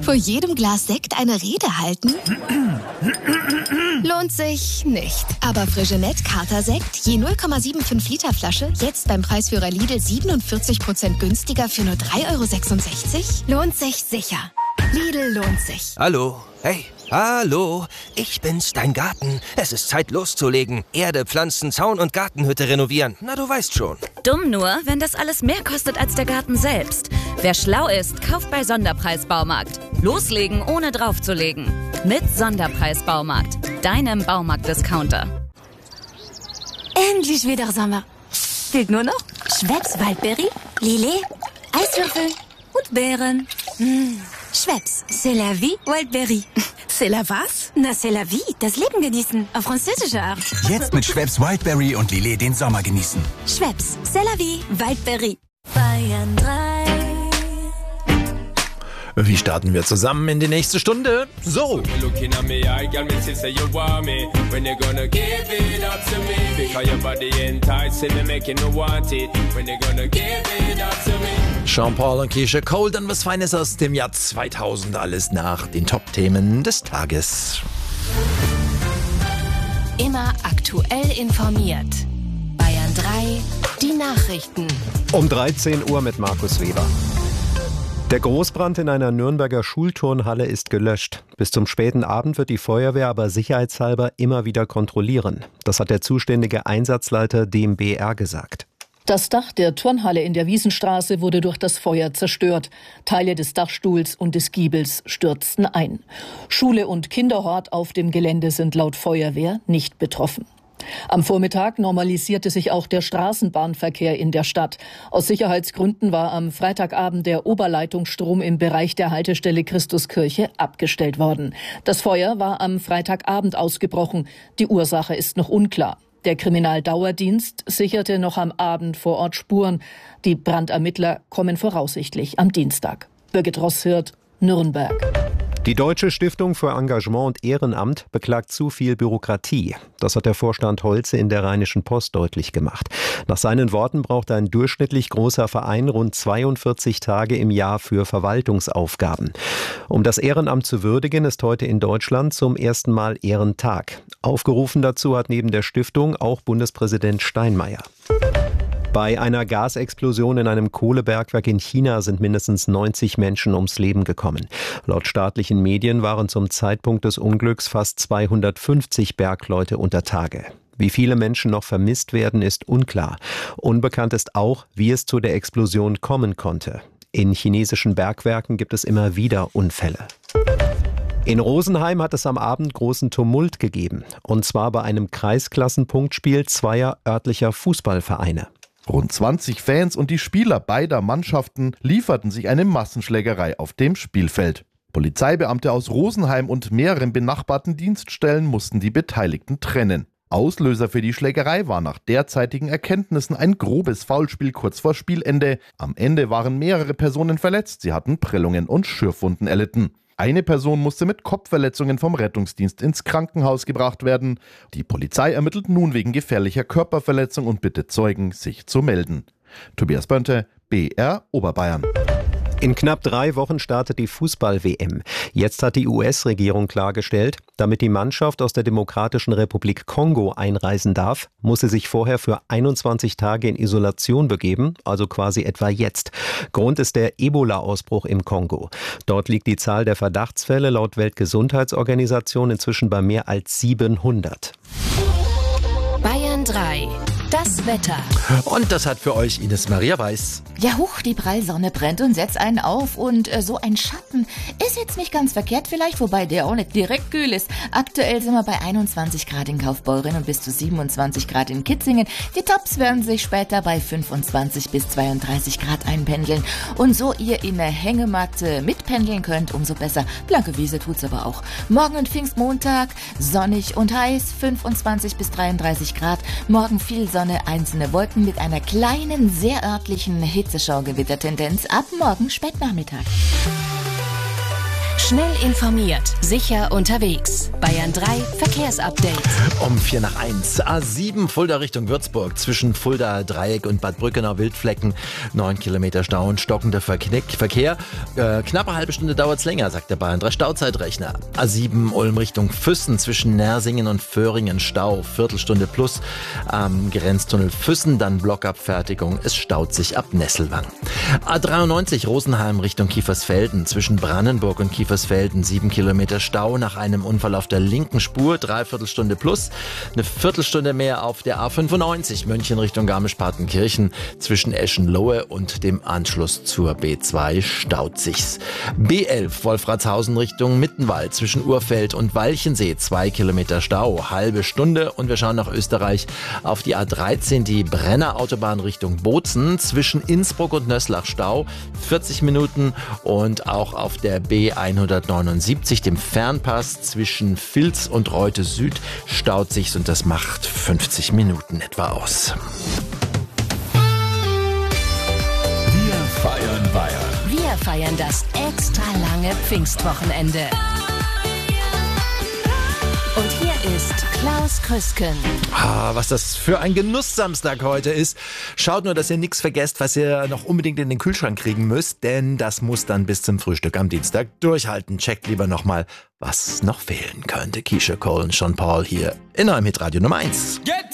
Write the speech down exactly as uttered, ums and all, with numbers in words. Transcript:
Vor jedem Glas Sekt eine Rede halten? Lohnt sich nicht. Aber Frigenet Kater-Sekt, je null Komma fünfundsiebzig Liter Flasche, jetzt beim Preisführer Lidl siebenundvierzig Prozent günstiger für nur drei Euro sechsundsechzig? Lohnt sich sicher. Lidl lohnt sich. Hallo, hey, hallo, ich bin's, dein Garten. Es ist Zeit loszulegen. Erde, Pflanzen, Zaun und Gartenhütte renovieren. Na, du weißt schon. Dumm nur, wenn das alles mehr kostet als der Garten selbst. Wer schlau ist, kauft bei Sonderpreis Baumarkt. Loslegen, ohne draufzulegen. Mit Sonderpreis Baumarkt, deinem Baumarkt-Discounter. Endlich wieder Sommer. Fehlt nur noch Schweppes Waldberry, Lillet, Eiswürfel und Beeren. Mmh. Schweppes, c'est la vie, Wildberry. C'est la was? Na, c'est la vie, das Leben genießen, auf französische Art. Jetzt mit Schweppes Wildberry und Lillet den Sommer genießen. Schweppes, c'est la vie, Wildberry. Bayern drei. Wie starten wir zusammen in die nächste Stunde? So. Jean-Paul und Keisha Cole, dann was Feines aus dem Jahr zweitausend. Alles nach den Top-Themen des Tages. Immer aktuell informiert. Bayern drei, die Nachrichten. Um dreizehn Uhr mit Markus Weber. Der Großbrand in einer Nürnberger Schulturnhalle ist gelöscht. Bis zum späten Abend wird die Feuerwehr aber sicherheitshalber immer wieder kontrollieren. Das hat der zuständige Einsatzleiter dem B R gesagt. Das Dach der Turnhalle in der Wiesenstraße wurde durch das Feuer zerstört. Teile des Dachstuhls und des Giebels stürzten ein. Schule und Kinderhort auf dem Gelände sind laut Feuerwehr nicht betroffen. Am Vormittag normalisierte sich auch der Straßenbahnverkehr in der Stadt. Aus Sicherheitsgründen war am Freitagabend der Oberleitungsstrom im Bereich der Haltestelle Christuskirche abgestellt worden. Das Feuer war am Freitagabend ausgebrochen. Die Ursache ist noch unklar. Der Kriminaldauerdienst sicherte noch am Abend vor Ort Spuren. Die Brandermittler kommen voraussichtlich am Dienstag. Birgit Rosshirt, Nürnberg. Die Deutsche Stiftung für Engagement und Ehrenamt beklagt zu viel Bürokratie. Das hat der Vorstand Holze in der Rheinischen Post deutlich gemacht. Nach seinen Worten braucht ein durchschnittlich großer Verein rund zweiundvierzig Tage im Jahr für Verwaltungsaufgaben. Um das Ehrenamt zu würdigen, ist heute in Deutschland zum ersten Mal Ehrentag. Aufgerufen dazu hat neben der Stiftung auch Bundespräsident Steinmeier. Bei einer Gasexplosion in einem Kohlebergwerk in China sind mindestens neunzig Menschen ums Leben gekommen. Laut staatlichen Medien waren zum Zeitpunkt des Unglücks fast zweihundertfünfzig Bergleute unter Tage. Wie viele Menschen noch vermisst werden, ist unklar. Unbekannt ist auch, wie es zu der Explosion kommen konnte. In chinesischen Bergwerken gibt es immer wieder Unfälle. In Rosenheim hat es am Abend großen Tumult gegeben. Und zwar bei einem Kreisklassenpunktspiel zweier örtlicher Fußballvereine. Rund zwanzig Fans und die Spieler beider Mannschaften lieferten sich eine Massenschlägerei auf dem Spielfeld. Polizeibeamte aus Rosenheim und mehreren benachbarten Dienststellen mussten die Beteiligten trennen. Auslöser für die Schlägerei war nach derzeitigen Erkenntnissen ein grobes Foulspiel kurz vor Spielende. Am Ende waren mehrere Personen verletzt, sie hatten Prellungen und Schürfwunden erlitten. Eine Person musste mit Kopfverletzungen vom Rettungsdienst ins Krankenhaus gebracht werden. Die Polizei ermittelt nun wegen gefährlicher Körperverletzung und bittet Zeugen, sich zu melden. Tobias Bönte, B R Oberbayern. In knapp drei Wochen startet die Fußball-W M. Jetzt hat die U S-Regierung klargestellt, damit die Mannschaft aus der Demokratischen Republik Kongo einreisen darf, muss sie sich vorher für einundzwanzig Tage in Isolation begeben, also quasi etwa jetzt. Grund ist der Ebola-Ausbruch im Kongo. Dort liegt die Zahl der Verdachtsfälle laut Weltgesundheitsorganisation inzwischen bei mehr als siebenhundert. Bayern drei. Das Wetter. Und das hat für euch Ines Maria Weiß. Ja, huch, die Prallsonne brennt und setzt einen auf und äh, so ein Schatten ist jetzt nicht ganz verkehrt vielleicht, wobei der auch nicht direkt kühl ist. Aktuell sind wir bei einundzwanzig Grad in Kaufbeuren und bis zu siebenundzwanzig Grad in Kitzingen. Die Tops werden sich später bei fünfundzwanzig bis zweiunddreißig Grad einpendeln. Und so ihr in der Hängematte mitpendeln könnt, umso besser. Blanke Wiese tut's aber auch. Morgen und Pfingstmontag, sonnig und heiß, fünfundzwanzig bis dreiunddreißig Grad. Morgen viel Sonne. Einzelne Wolken mit einer kleinen, sehr örtlichen Hitzeschaugewitter-Tendenz ab morgen Spätnachmittag. Schnell informiert, sicher unterwegs. Bayern drei Verkehrsupdate. Um vier nach eins. A sieben Fulda Richtung Würzburg. Zwischen Fulda Dreieck und Bad Brückenau Wildflecken. Neun Kilometer Stau und stockender Verknick, Verkehr. Äh, knappe halbe Stunde dauert's länger, sagt der Bayern drei Stauzeitrechner. A sieben Ulm Richtung Füssen. Zwischen Nersingen und Föhringen Stau. Viertelstunde plus. Am Grenztunnel Füssen dann Blockabfertigung. Es staut sich ab Nesselwang. A dreiundneunzig Rosenheim Richtung Kiefersfelden. Zwischen Brandenburg und Kiefersfelden sieben Kilometer Stau nach einem Unfall auf der linken Spur, Dreiviertelstunde plus, eine Viertelstunde mehr auf der A fünfundneunzig München Richtung Garmisch-Partenkirchen, zwischen Eschenlohe und dem Anschluss zur B zwei staut sich's. B elf Wolfratshausen Richtung Mittenwald, zwischen Urfeld und Walchensee, zwei Kilometer Stau, halbe Stunde, und wir schauen nach Österreich auf die A dreizehn, die Brenner Autobahn Richtung Bozen, zwischen Innsbruck und Nöslach Stau, vierzig Minuten, und auch auf der B hundertneunundsiebzig, dem Fernpass zwischen Vils und Reute Süd, staut sich's, und das macht fünfzig Minuten etwa aus. Wir feiern Bayern. Wir feiern das extra lange Pfingstwochenende. Und hier ist Klaus Krüsken. Ah, was das für ein Genuss-Samstag heute ist. Schaut nur, dass ihr nichts vergesst, was ihr noch unbedingt in den Kühlschrank kriegen müsst, denn das muss dann bis zum Frühstück am Dienstag durchhalten. Checkt lieber nochmal, was noch fehlen könnte. Keisha Cole und Sean Paul hier in eurem Hitradio Nummer eins.